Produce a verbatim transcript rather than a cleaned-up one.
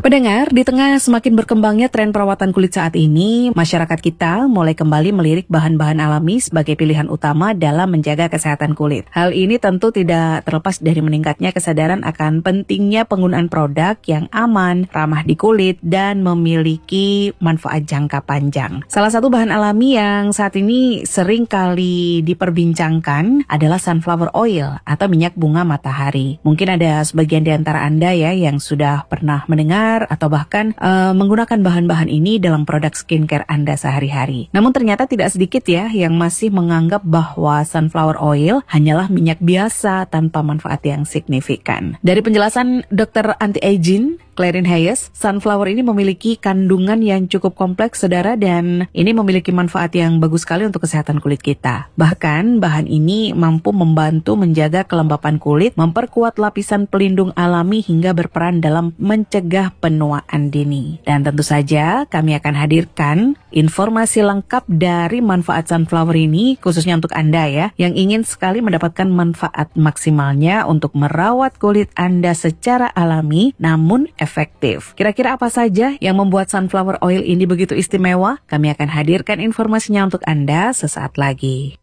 Pendengar, di tengah semakin berkembangnya tren perawatan kulit saat ini, masyarakat kita mulai kembali melirik bahan-bahan alami sebagai pilihan utama dalam menjaga kesehatan kulit. Hal ini tentu tidak terlepas dari meningkatnya kesadaran akan pentingnya penggunaan produk yang aman, ramah di kulit, dan memiliki manfaat jangka panjang. Salah satu bahan alami yang saat ini sering kali diperbincangkan adalah sunflower oil atau minyak bunga matahari. Mungkin ada sebagian di antara Anda ya yang sudah pernah mendengar atau bahkan uh, menggunakan bahan-bahan ini dalam produk skincare Anda sehari-hari. Namun ternyata tidak sedikit ya yang masih menganggap bahwa sunflower oil hanyalah minyak biasa tanpa manfaat yang signifikan. Dari penjelasan dokter anti-aging Clarine Hayes, sunflower ini memiliki kandungan yang cukup kompleks, saudara, dan ini memiliki manfaat yang bagus sekali untuk kesehatan kulit kita. Bahkan, bahan ini mampu membantu menjaga kelembapan kulit, memperkuat lapisan pelindung alami hingga berperan dalam mencegah penuaan dini. Dan tentu saja, kami akan hadirkan informasi lengkap dari manfaat sunflower ini, khususnya untuk Anda ya, yang ingin sekali mendapatkan manfaat maksimalnya untuk merawat kulit Anda secara alami, namun efektif. Kira-kira apa saja yang membuat sunflower oil ini begitu istimewa? Kami akan hadirkan informasinya untuk Anda sesaat lagi.